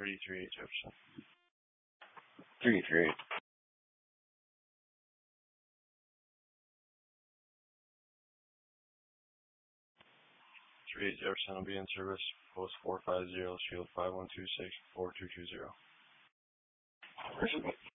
33 Jefferson. 338. 38 Jefferson will be in service. Post 450, Shield 5126, 4220.